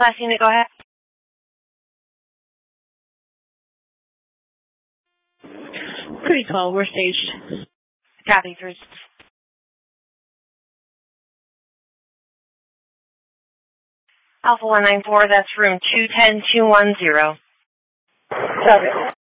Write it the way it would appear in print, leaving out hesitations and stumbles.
Last unit, go ahead. Pretty tall. We're staged. Copy, 3. Alpha 194, that's room 210-210. Copy.